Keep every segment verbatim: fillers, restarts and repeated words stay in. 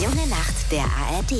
Schöne Nacht der A R D.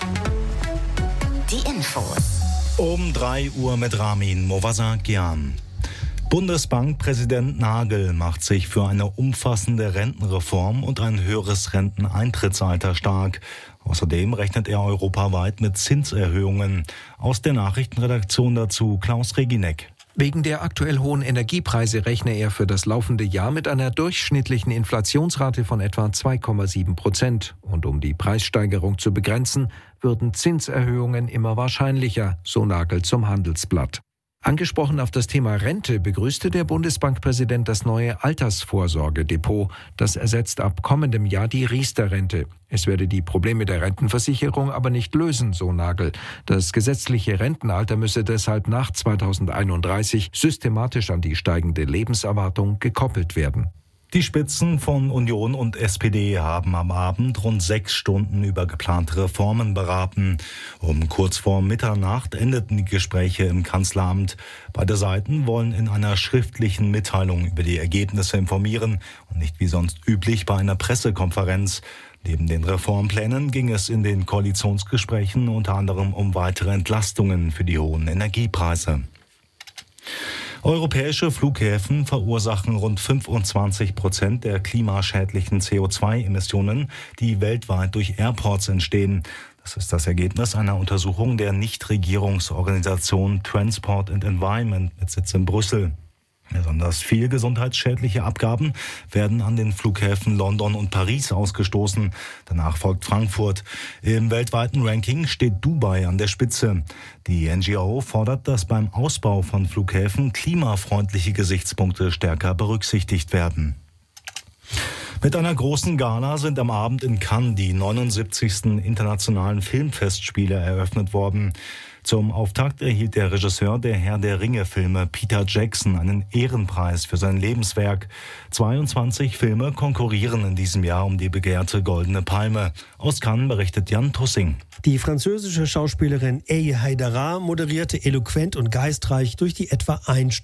Die Infos. Um drei Uhr mit Ramin Movasakian. Bundesbankpräsident Nagel macht sich für eine umfassende Rentenreform und ein höheres Renteneintrittsalter stark. Außerdem rechnet er europaweit mit Zinserhöhungen. Aus der Nachrichtenredaktion dazu Klaus Regineck. Wegen der aktuell hohen Energiepreise rechne er für das laufende Jahr mit einer durchschnittlichen Inflationsrate von etwa zwei Komma sieben Prozent. Und um die Preissteigerung zu begrenzen, würden Zinserhöhungen immer wahrscheinlicher, so Nagel zum Handelsblatt. Angesprochen auf das Thema Rente begrüßte der Bundesbankpräsident das neue Altersvorsorgedepot. Das ersetzt ab kommendem Jahr die Riester-Rente. Es werde die Probleme der Rentenversicherung aber nicht lösen, so Nagel. Das gesetzliche Rentenalter müsse deshalb nach zweitausendeinunddreißig systematisch an die steigende Lebenserwartung gekoppelt werden. Die Spitzen von Union und S P D haben am Abend rund sechs Stunden über geplante Reformen beraten. Um kurz vor Mitternacht endeten die Gespräche im Kanzleramt. Beide Seiten wollen in einer schriftlichen Mitteilung über die Ergebnisse informieren und nicht wie sonst üblich bei einer Pressekonferenz. Neben den Reformplänen ging es in den Koalitionsgesprächen unter anderem um weitere Entlastungen für die hohen Energiepreise. Europäische Flughäfen verursachen rund fünfundzwanzig Prozent der klimaschädlichen C O zwei Emissionen, die weltweit durch Airports entstehen. Das ist das Ergebnis einer Untersuchung der Nichtregierungsorganisation Transport and Environment mit Sitz in Brüssel. Besonders viel gesundheitsschädliche Abgaben werden an den Flughäfen London und Paris ausgestoßen. Danach folgt Frankfurt. Im weltweiten Ranking steht Dubai an der Spitze. Die N G O fordert, dass beim Ausbau von Flughäfen klimafreundliche Gesichtspunkte stärker berücksichtigt werden. Mit einer großen Gala sind am Abend in Cannes die neunundsiebzigsten internationalen Filmfestspiele eröffnet worden. Zum Auftakt erhielt der Regisseur der Herr der Ringe-Filme Peter Jackson einen Ehrenpreis für sein Lebenswerk. zweiundzwanzig Filme konkurrieren in diesem Jahr um die begehrte Goldene Palme. Aus Cannes berichtet Jan Tussing. Die französische Schauspielerin Elie Haidara moderierte eloquent und geistreich durch die etwa ein